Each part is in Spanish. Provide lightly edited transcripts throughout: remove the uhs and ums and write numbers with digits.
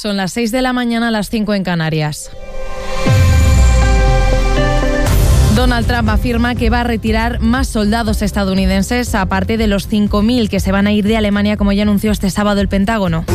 Son las 6 de la mañana, las 5 en Canarias. Donald Trump afirma que va a retirar más soldados estadounidenses, aparte de los 5.000 que se van a ir de Alemania, como ya anunció este sábado el Pentágono.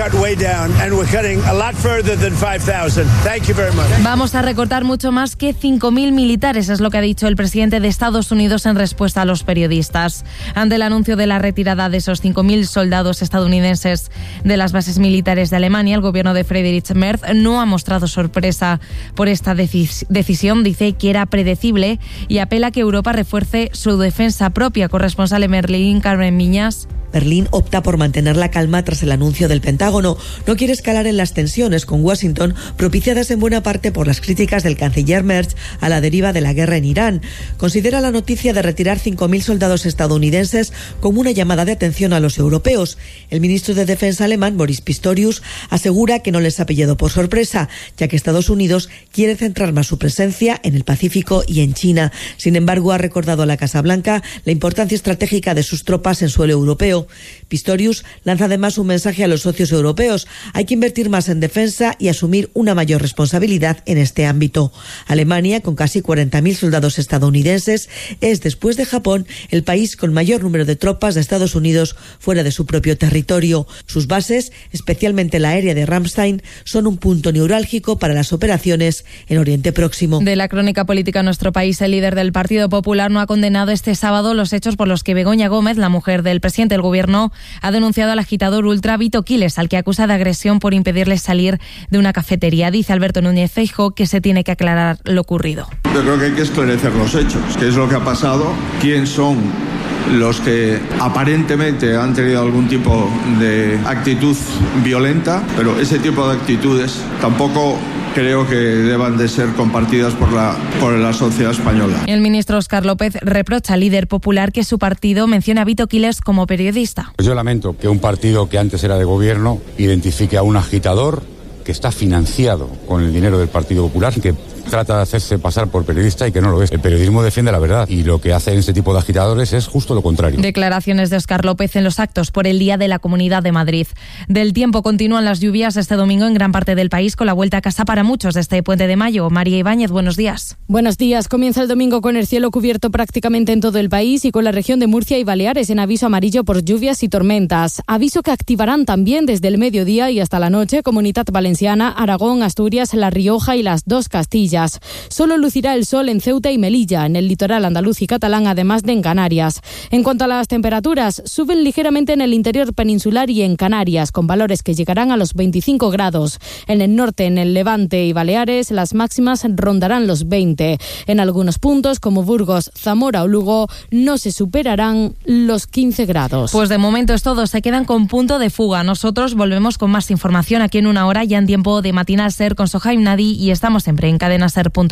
Vamos a recortar mucho más que 5.000 militares, es lo que ha dicho el presidente de Estados Unidos en respuesta a los periodistas. Ante el anuncio de la retirada de esos 5.000 soldados estadounidenses de las bases militares de Alemania, el gobierno de Friedrich Merz no ha mostrado sorpresa por esta decisión. Dice que era predecible y apela a que Europa refuerce su defensa propia. Corresponsal en Berlín, Carmen Miñas. Berlín opta por mantener la calma tras el anuncio del Pentágono. No quiere escalar en las tensiones con Washington, propiciadas en buena parte por las críticas del canciller Merz a la deriva de la guerra en Irán. Considera la noticia de retirar 5.000 soldados estadounidenses como una llamada de atención a los europeos. El ministro de Defensa alemán, Boris Pistorius, asegura que no les ha pillado por sorpresa, ya que Estados Unidos quiere centrar más su presencia en el Pacífico y en China. Sin embargo, ha recordado a la Casa Blanca la importancia estratégica de sus tropas en suelo europeo. Pistorius lanza además un mensaje a los socios europeos. Hay que invertir más en defensa y asumir una mayor responsabilidad en este ámbito. Alemania, con casi 40.000 soldados estadounidenses, es, después de Japón, el país con mayor número de tropas de Estados Unidos fuera de su propio territorio. Sus bases, especialmente la aérea de Ramstein, son un punto neurálgico para las operaciones en Oriente Próximo. De la crónica política en nuestro país, el líder del Partido Popular no ha condenado este sábado los hechos por los que Begoña Gómez, la mujer del presidente del Gobierno, ha denunciado al agitador ultra Vito Quiles, al que acusa de agresión por impedirle salir de una cafetería. Dice Alberto Núñez Feijóo que se tiene que aclarar lo ocurrido. Yo creo que hay que esclarecer los hechos, qué es lo que ha pasado, quién son los que aparentemente han tenido algún tipo de actitud violenta, pero ese tipo de actitudes tampoco creo que deban de ser compartidas por la sociedad española. El ministro Óscar López reprocha al líder popular que su partido menciona a Vito Quiles como periodista. Yo lamento que un partido que antes era de gobierno identifique a un agitador que está financiado con el dinero del Partido Popular, que trata de hacerse pasar por periodista y que no lo es. El periodismo defiende la verdad y lo que hacen ese tipo de agitadores es justo lo contrario. Declaraciones de Óscar López en los actos por el Día de la Comunidad de Madrid. Del tiempo, continúan las lluvias este domingo en gran parte del país, con la vuelta a casa para muchos de este puente de mayo. María Ibáñez, buenos días. Buenos días. Comienza el domingo con el cielo cubierto prácticamente en todo el país y con la región de Murcia y Baleares en aviso amarillo por lluvias y tormentas. Aviso que activarán también desde el mediodía y hasta la noche Comunidad Valenciana, Aragón, Asturias, La Rioja y las dos Castillas. Solo lucirá el sol en Ceuta y Melilla, en el litoral andaluz y catalán, además de en Canarias. En cuanto a las temperaturas, suben ligeramente en el interior peninsular y en Canarias, con valores que llegarán a los 25 grados. En el norte, en el Levante y Baleares, las máximas rondarán los 20. En algunos puntos, como Burgos, Zamora o Lugo, no se superarán los 15 grados. Pues de momento es todo, se quedan con punto de fuga. Nosotros volvemos con más información aquí en una hora, ya en tiempo de Matinal Ser con Sohaim Nadi, y estamos siempre en cadenaser.com.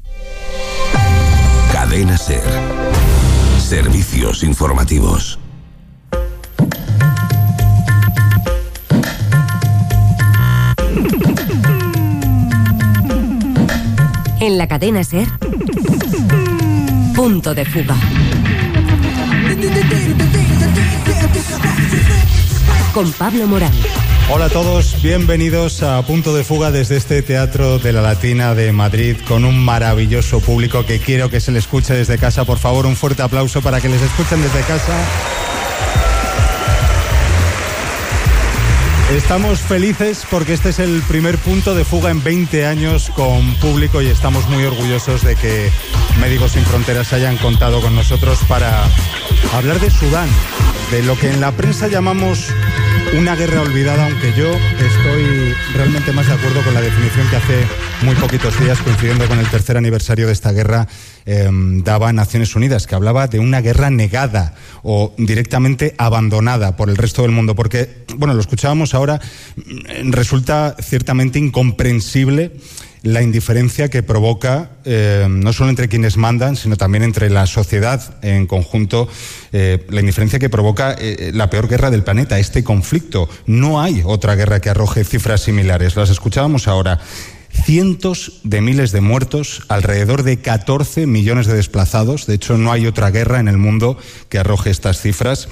Cadena Ser. Servicios informativos. En la Cadena Ser, punto de fuga. Con Pablo Morán. Hola a todos, bienvenidos a Punto de Fuga desde este Teatro de la Latina de Madrid, con un maravilloso público que quiero que se le escuche desde casa. Por favor, un fuerte aplauso para que les escuchen desde casa. Estamos felices porque este es el primer Punto de Fuga en 20 años con público y estamos muy orgullosos de que Médicos Sin Fronteras hayan contado con nosotros para hablar de Sudán, de lo que en la prensa llamamos una guerra olvidada, aunque yo estoy realmente más de acuerdo con la definición que hace muy poquitos días, coincidiendo con el tercer aniversario de esta guerra, daba Naciones Unidas, que hablaba de una guerra negada o directamente abandonada por el resto del mundo, porque, bueno, lo escuchábamos ahora, resulta ciertamente incomprensible la indiferencia que provoca, no solo entre quienes mandan, sino también entre la sociedad en conjunto, la indiferencia que provoca la peor guerra del planeta, este conflicto. No hay otra guerra que arroje cifras similares. Las escuchábamos ahora. Cientos de miles de muertos, alrededor de 14 millones de desplazados. De hecho, no hay otra guerra en el mundo que arroje estas cifras.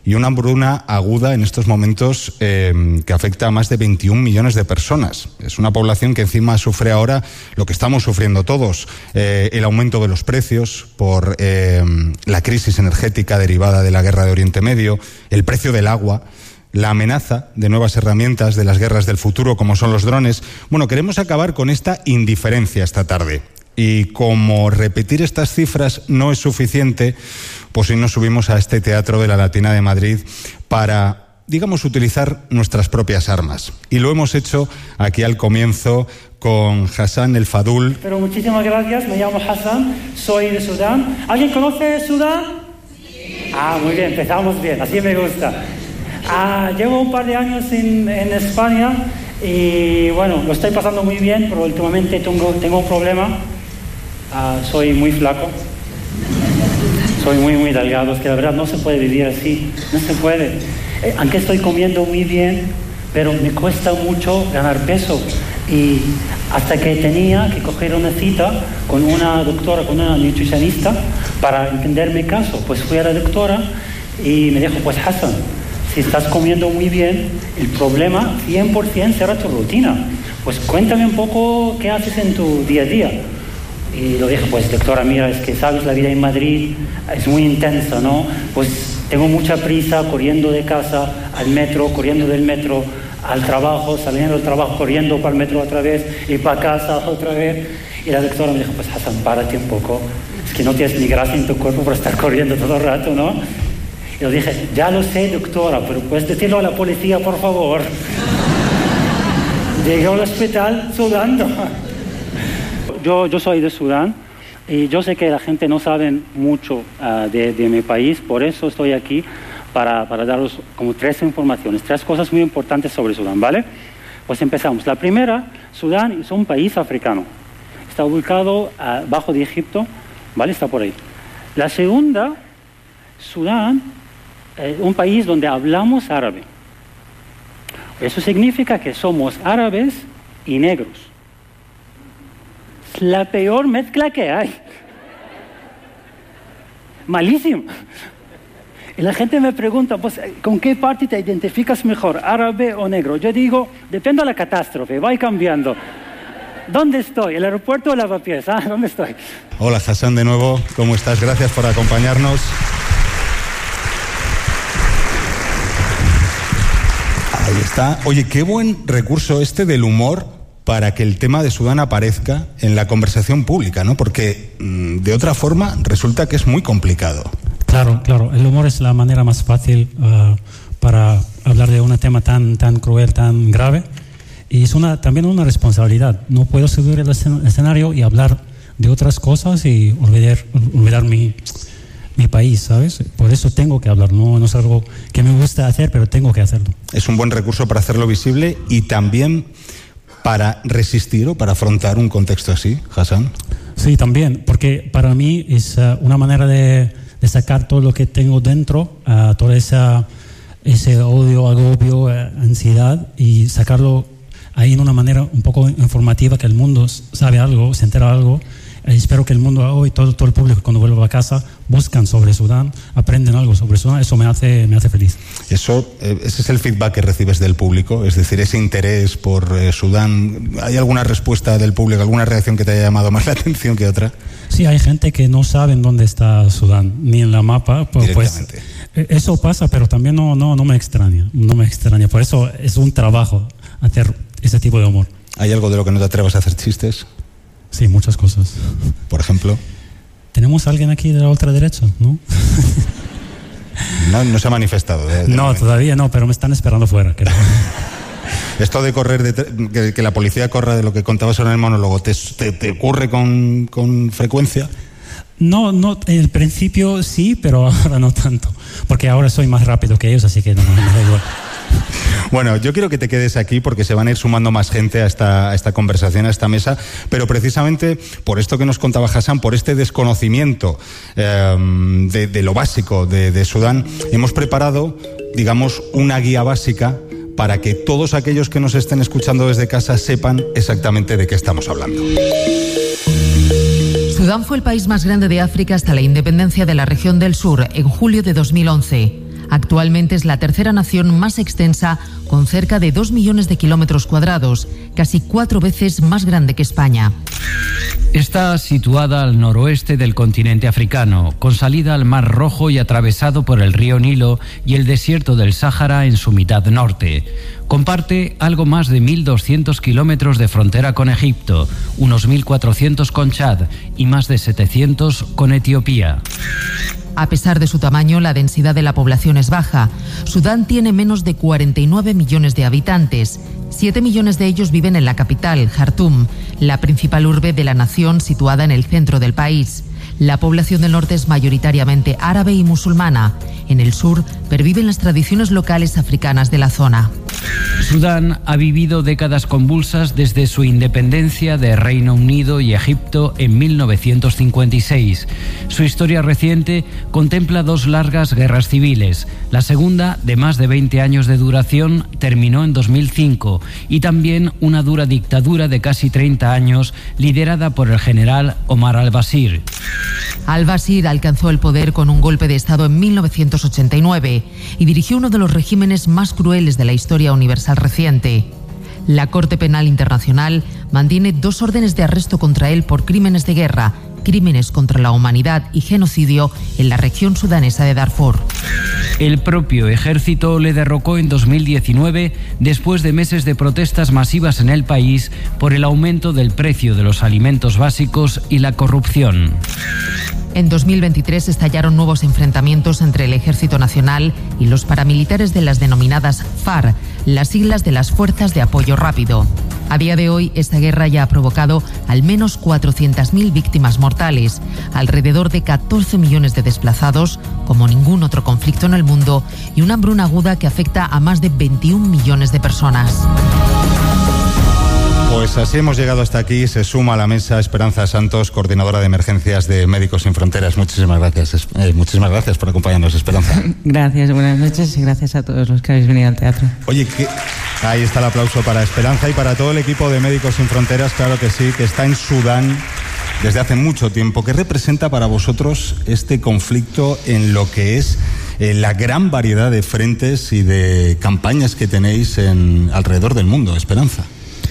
y una hambruna aguda en estos momentos que afecta a más de 21 millones de personas. Es una población que encima sufre ahora lo que estamos sufriendo todos, el aumento de los precios por la crisis energética derivada de la guerra de Oriente Medio, el precio del agua, la amenaza de nuevas herramientas de las guerras del futuro como son los drones. Bueno, queremos acabar con esta indiferencia esta tarde. Y como repetir estas cifras no es suficiente, pues hoy nos subimos a este Teatro de la Latina de Madrid para, digamos, utilizar nuestras propias armas. Y lo hemos hecho aquí al comienzo con Hassan El Fadul. Pero muchísimas gracias, me llamo Hassan, soy de Sudán. ¿Alguien conoce Sudán? Sí. Muy bien, empezamos bien, así me gusta. Llevo un par de años en España y bueno, lo estoy pasando muy bien, pero últimamente tengo un problema. Soy muy flaco, soy muy delgado, es que la verdad no se puede vivir así, no se puede. Aunque estoy comiendo muy bien, pero me cuesta mucho ganar peso. Y hasta que tenía que coger una cita con una doctora, con una nutricionista, para entender mi caso. Pues fui a la doctora y me dijo, pues Hassan, si estás comiendo muy bien, el problema 100% será tu rutina. Pues cuéntame un poco qué haces en tu día a día. Y lo dije, pues doctora, mira, es que sabes, la vida en Madrid es muy intensa, ¿no? Pues tengo mucha prisa corriendo de casa al metro, corriendo del metro al trabajo, saliendo del trabajo, corriendo para el metro otra vez y para casa otra vez. Y la doctora me dijo, pues Hassan, párate un poco, es que no tienes ni grasa en tu cuerpo por estar corriendo todo el rato, ¿no? Y yo dije, ya lo sé, doctora, pero puedes decirlo a la policía, por favor. Llegué al hospital sudando. Yo soy de Sudán y yo sé que la gente no sabe mucho de mi país, por eso estoy aquí para daros como 3 informaciones, 3 cosas muy importantes sobre Sudán, ¿vale? Pues empezamos. La primera, Sudán es un país africano. Está ubicado bajo de Egipto, ¿vale? Está por ahí. La segunda, Sudán es un país donde hablamos árabe. Eso significa que somos árabes y negros. Es la peor mezcla que hay. Malísimo. Y la gente me pregunta, pues, ¿con qué parte te identificas mejor, árabe o negro? Yo digo, depende de la catástrofe, va cambiando. ¿Dónde estoy? ¿El aeropuerto o el lavapiés? ¿Dónde estoy? Hola Hassan, de nuevo, ¿cómo estás? Gracias por acompañarnos. Ahí está. Oye, qué buen recurso este del humor para que el tema de Sudán aparezca en la conversación pública, ¿no? Porque de otra forma resulta que es muy complicado. Claro, el humor es la manera más fácil para hablar de un tema tan cruel, tan grave. Y es también una responsabilidad. No puedo subir al escenario y hablar de otras cosas y olvidar mi país, ¿sabes? Por eso tengo que hablar. No es algo que me gusta hacer, pero tengo que hacerlo. Es un buen recurso para hacerlo visible y también para resistir o para afrontar un contexto así, Hassan. Sí, también, porque para mí es una manera de sacar todo lo que tengo dentro, todo ese odio, agobio, ansiedad, y sacarlo ahí en una manera un poco informativa, que el mundo sabe algo, se entera algo. Espero que el mundo hoy, todo el público, cuando vuelva a casa, buscan sobre Sudán, aprenden algo sobre Sudán. Eso me hace feliz. Ese es el feedback que recibes del público, es decir, ese interés por Sudán. ¿Hay alguna respuesta del público, alguna reacción que te haya llamado más la atención que otra? Sí, hay gente que no sabe dónde está Sudán, ni en la mapa. Pues eso pasa, pero también no me extraña. No me extraña. Por eso es un trabajo hacer ese tipo de humor. ¿Hay algo de lo que no te atrevas a hacer chistes? Sí, muchas cosas. ¿Por ejemplo? Tenemos a alguien aquí de la ultraderecha, ¿no? No se ha manifestado. No, todavía no, pero me están esperando fuera. Creo. Esto de correr, que la policía corra, de lo que contabas en el monólogo, ¿te ocurre con frecuencia? No, en el principio sí, pero ahora no tanto. Porque ahora soy más rápido que ellos, así que no me da igual. Bueno, yo quiero que te quedes aquí porque se van a ir sumando más gente a esta conversación, a esta mesa, pero precisamente por esto que nos contaba Hassan, por este desconocimiento de lo básico de Sudán, hemos preparado, digamos, una guía básica para que todos aquellos que nos estén escuchando desde casa sepan exactamente de qué estamos hablando. Sudán fue el país más grande de África hasta la independencia de la región del sur en julio de 2011. Actualmente es la tercera nación más extensa, con cerca de 2 millones de kilómetros cuadrados, casi 4 veces más grande que España. Está situada al noroeste del continente africano, con salida al Mar Rojo y atravesado por el río Nilo y el desierto del Sáhara en su mitad norte. Comparte algo más de 1.200 kilómetros de frontera con Egipto, unos 1.400 con Chad y más de 700 con Etiopía. A pesar de su tamaño, la densidad de la población es baja. Sudán tiene menos de 49 millones de habitantes. 7 millones de ellos viven en la capital, Jartum, la principal urbe de la nación situada en el centro del país. La población del norte es mayoritariamente árabe y musulmana. En el sur perviven las tradiciones locales africanas de la zona. Sudán ha vivido décadas convulsas desde su independencia de Reino Unido y Egipto en 1956. Su historia reciente contempla 2 largas guerras civiles. La segunda, de más de 20 años de duración, terminó en 2005, y también una dura dictadura de casi 30 años liderada por el general Omar al-Bashir. Al-Bashir alcanzó el poder con un golpe de Estado en 1989 y dirigió uno de los regímenes más crueles de la historia universal reciente. La Corte Penal Internacional mantiene 2 órdenes de arresto contra él por crímenes de guerra, crímenes contra la humanidad y genocidio en la región sudanesa de Darfur. El propio ejército le derrocó en 2019 después de meses de protestas masivas en el país por el aumento del precio de los alimentos básicos y la corrupción. En 2023 estallaron nuevos enfrentamientos entre el Ejército Nacional y los paramilitares de las denominadas FARC, las siglas de las Fuerzas de Apoyo Rápido. A día de hoy, esta guerra ya ha provocado al menos 400.000 víctimas mortales, alrededor de 14 millones de desplazados, como ningún otro conflicto en el mundo, y una hambruna aguda que afecta a más de 21 millones de personas. Pues así hemos llegado hasta aquí. Se suma a la mesa Esperanza Santos, coordinadora de emergencias de Médicos Sin Fronteras. Muchísimas gracias por acompañarnos, Esperanza. Gracias, buenas noches y gracias a todos los que habéis venido al teatro. Oye, ahí está el aplauso para Esperanza y para todo el equipo de Médicos Sin Fronteras, claro que sí, que está en Sudán desde hace mucho tiempo. ¿Qué representa para vosotros este conflicto en lo que es la gran variedad de frentes y de campañas que tenéis alrededor del mundo, Esperanza?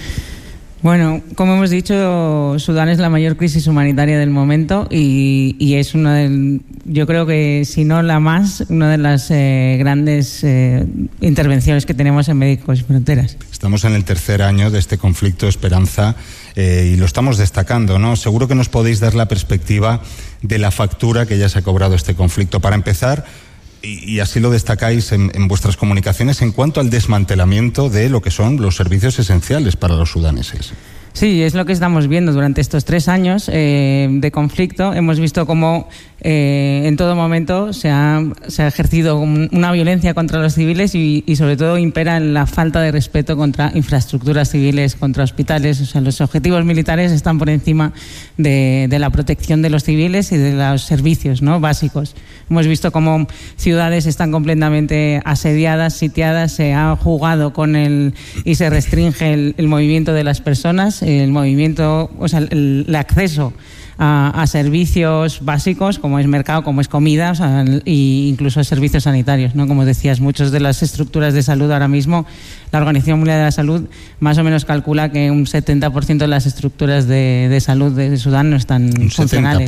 Bueno, como hemos dicho, Sudán es la mayor crisis humanitaria del momento y es yo creo que si no la más, una de las grandes intervenciones que tenemos en Médicos Sin Fronteras. Estamos en el 3er año de este conflicto, Esperanza, y lo estamos destacando, ¿no? Seguro que nos podéis dar la perspectiva de la factura que ya se ha cobrado este conflicto. Para empezar, y así lo destacáis en vuestras comunicaciones, en cuanto al desmantelamiento de lo que son los servicios esenciales para los sudaneses. Sí, es lo que estamos viendo durante estos 3 años de conflicto. Hemos visto cómo en todo momento se ha ejercido una violencia contra los civiles y sobre todo impera la falta de respeto contra infraestructuras civiles, contra hospitales. O sea, los objetivos militares están por encima de la protección de los civiles y de los servicios, ¿no?, básicos. Hemos visto cómo ciudades están completamente asediadas, sitiadas, se ha jugado y se restringe el movimiento de las personas, el movimiento, o sea, el acceso a servicios básicos como es mercado, como es comida, o sea, e incluso servicios sanitarios, ¿no? Como decías, muchas de las estructuras de salud ahora mismo, la Organización Mundial de la Salud más o menos calcula que un 70% de las estructuras de salud de Sudán no están funcionales.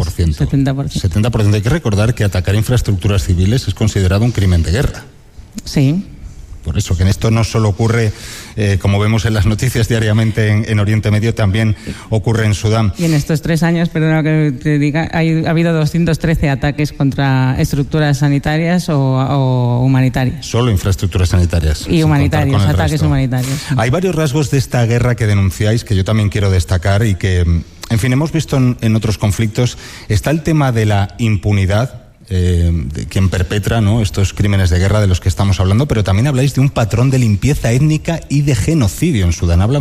70%. Hay que recordar que atacar infraestructuras civiles es considerado un crimen de guerra. Sí. Por eso que en esto no solo ocurre, como vemos en las noticias diariamente en Oriente Medio, también ocurre en Sudán. Y en estos 3 años, perdona que te diga, ha habido 213 ataques contra estructuras sanitarias o humanitarias. Solo infraestructuras sanitarias. Y humanitarias, ataques humanitarios. Hay varios rasgos de esta guerra que denunciáis que yo también quiero destacar y que, en fin, hemos visto en otros conflictos. Está el tema de la impunidad de quien perpetra, ¿no?, estos crímenes de guerra de los que estamos hablando, pero también habláis de un patrón de limpieza étnica y de genocidio en Sudán. Háblame